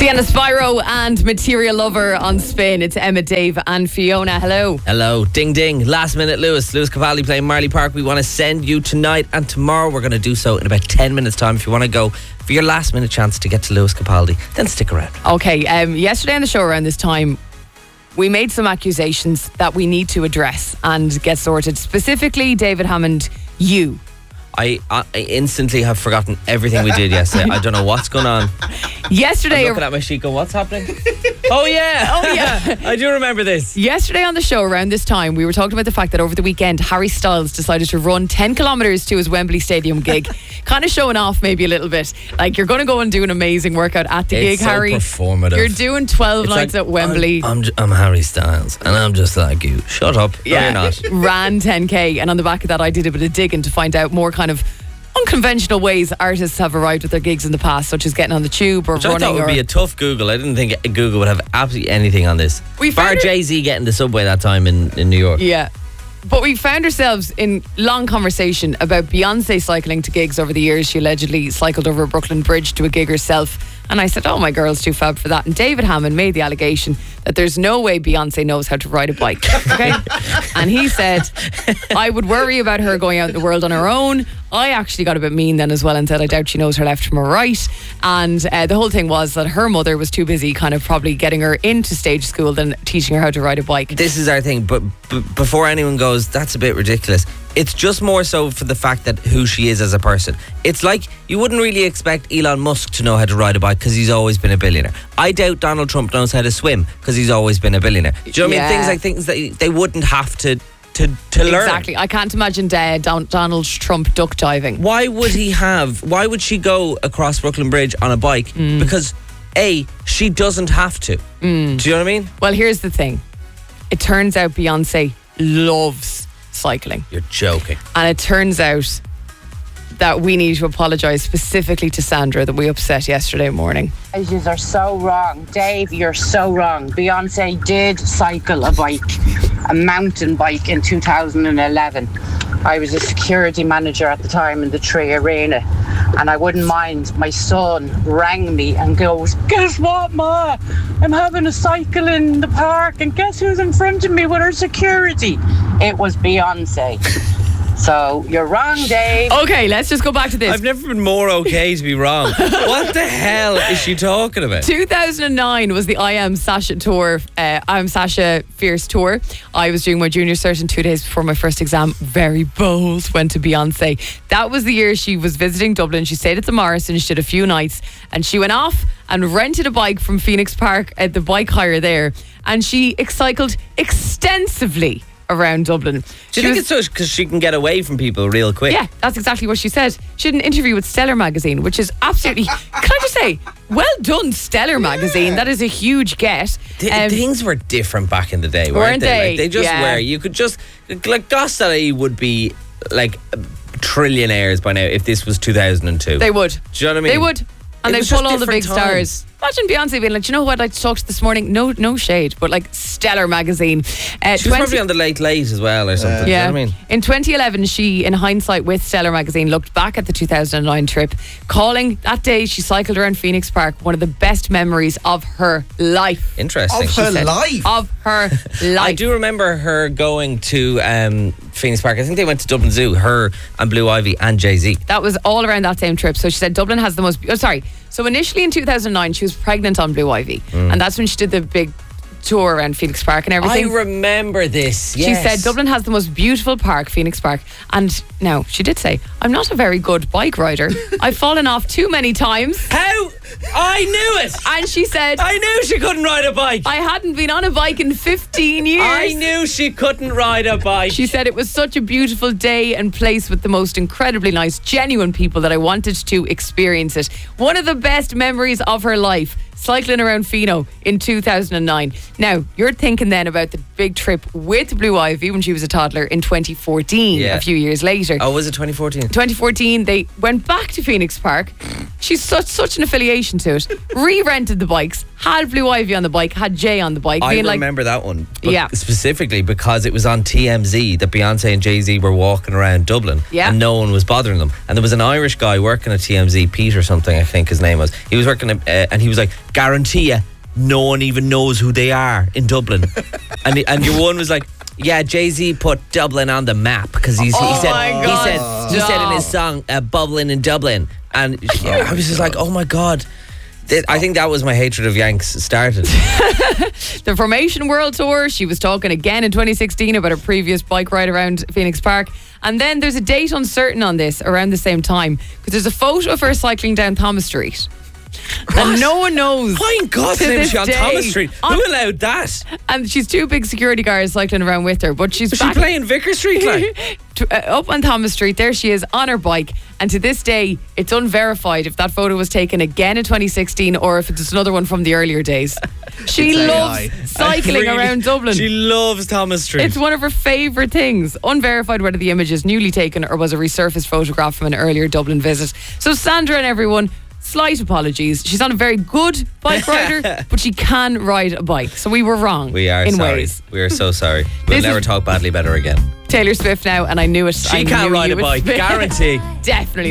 Sienna Spyro and Material Lover on Spin. It's Emma, Dave and Fiona. Hello. Hello. Ding ding. Last minute Lewis Capaldi playing Marley Park. We want to send you tonight and tomorrow. We're going to do so in about 10 minutes time. If you want to go for your last minute chance to get to Lewis Capaldi, then stick around. Okay, yesterday on the show around this time, we made some accusations that we need to address and get sorted. Specifically, David Hammond, you. I instantly have forgotten everything we did yesterday. I don't know what's going on. Yesterday, I'm looking at my sheet going, what's happening? Oh yeah. I do remember this. Yesterday on the show around this time, we were talking about the fact that over the weekend, Harry Styles decided to run 10 kilometres to his Wembley Stadium gig. Kind of showing off maybe a little bit. Like, you're going to go and do an amazing workout at the gig, so Harry. Performative. You're doing 12 nights at Wembley. I'm Harry Styles and I'm just like you. Shut up. Yeah. No, you're not. Ran 10k, and on the back of that I did a bit of digging to find out more kind of unconventional ways artists have arrived at their gigs in the past, such as getting on the tube or Which running. I thought would be a tough Google. I didn't think Google would have absolutely anything on this. Bar Jay-Z getting the subway that time in New York. Yeah. But we found ourselves in long conversation about Beyonce cycling to gigs over the years. She allegedly cycled over Brooklyn Bridge to a gig herself. And I said, oh, my girl's too fab for that. And David Hammond made the allegation that there's no way Beyonce knows how to ride a bike. Okay? And he said, I would worry about her going out in the world on her own. I actually got a bit mean then as well and said I doubt she knows her left from her right. And the whole thing was that her mother was too busy kind of probably getting her into stage school than teaching her how to ride a bike. This is our thing, but before anyone goes, that's a bit ridiculous. It's just more so for the fact that who she is as a person. It's like you wouldn't really expect Elon Musk to know how to ride a bike because he's always been a billionaire. I doubt Donald Trump knows how to swim because he's always been a billionaire. Do you know what I mean? Things that they wouldn't have to learn. Exactly. I can't imagine Donald Trump duck diving. Why would she go across Brooklyn Bridge on a bike? Because A, she doesn't have to. Do you know what I mean? Well, here's the thing. It turns out Beyonce loves cycling. You're joking. And it turns out that we need to apologise specifically to Sandra that we upset yesterday morning. You are so wrong. Dave, you're so wrong. Beyonce did cycle a bike, a mountain bike in 2011. I was a security manager at the time in the Tree Arena, and I wouldn't mind, my son rang me and goes, guess what, Ma? I'm having a cycle in the park, and guess who's in front of me with her security? It was Beyonce. So you're wrong, Dave. Okay, let's just go back to this. I've never been more okay to be wrong. What the hell is she talking about? 2009 was the I Am Sasha tour. I Am Sasha Fierce tour. I was doing my junior cert, and 2 days before my first exam, very bold, went to Beyonce. That was the year she was visiting Dublin. She stayed at the Morrison. She did a few nights, and she went off and rented a bike from Phoenix Park at the bike hire there, and she cycled extensively around Dublin. Do you think it's so because she can get away from people real quick? Yeah, that's exactly what she said. She did an interview with Stellar Magazine, which is absolutely, can I just say, well done, Stellar Magazine. That is a huge get. Things were different back in the day, weren't they? Like, they just were. You could just, like, Goss.ie would be like trillionaires by now if this was 2002. They would. Do you know what I mean? They would. And they pull all the big stars. Imagine Beyonce being like, do you know who I'd like to talk to this morning? No shade, but like Stellar Magazine. She was probably on the Late as well or something. Yeah. Do you know what I mean? In 2011, she, in hindsight with Stellar Magazine, looked back at the 2009 trip, calling that day she cycled around Phoenix Park one of the best memories of her life. Interesting. Of her life? Of her life. I do remember her going to Phoenix Park. I think they went to Dublin Zoo, her and Blue Ivy and Jay-Z. That was all around that same trip. So she said Dublin has the most... So initially in 2009, she was pregnant on Blue Ivy. And that's when she did the big tour around Phoenix Park and everything. I remember this, yes. She said Dublin has the most beautiful park, Phoenix Park. And now, she did say, I'm not a very good bike rider. I've fallen off too many times. How? I knew it. And she said... I knew she couldn't ride a bike. I hadn't been on a bike in 15 years. I knew she couldn't ride a bike. She said it was such a beautiful day and place with the most incredibly nice, genuine people that I wanted to experience it. One of the best memories of her life, cycling around Fino in 2009. Now, you're thinking then about the big trip with Blue Ivy when she was a toddler in 2014, a few years later. Oh, was it 2014? 2014, they went back to Phoenix Park. She's such an affiliation to it. Re-rented the bikes, had Blue Ivy on the bike, had Jay on the bike. I being like, remember that one. But Yeah. specifically because it was on TMZ that Beyonce and Jay-Z were walking around Dublin. Yeah. And no one was bothering them. And there was an Irish guy working at TMZ, Pete or something, I think his name was. He was working and he was like, guarantee you, no one even knows who they are in Dublin. and your one was like, yeah, Jay-Z put Dublin on the map because he said in his song, Bubbling in Dublin. And I was just like, oh my God. I think that was my hatred of Yanks started. the Formation World Tour. She was talking again in 2016 about her previous bike ride around Phoenix Park. And then there's a date uncertain on this around the same time because there's a photo of her cycling down Thomas Street. And no one knows. My God, to this she on day. Thomas Street. Who allowed that? And she's two big security guards cycling around with her. But she's Was back she playing Vicar Street like? up on Thomas Street. There she is on her bike. And to this day, it's unverified if that photo was taken again in 2016 or if it's another one from the earlier days. She loves cycling around Dublin. She loves Thomas Street. It's one of her favourite things. Unverified whether the image is newly taken or was a resurfaced photograph from an earlier Dublin visit. So Sandra and everyone, slight apologies. She's not a very good bike rider, but she can ride a bike. So we were wrong. We are in sorry. ways. We are so sorry. We'll This never is- talk badly about her again. Taylor Swift now, and I knew it. She can't ride a bike, guarantee. Definitely.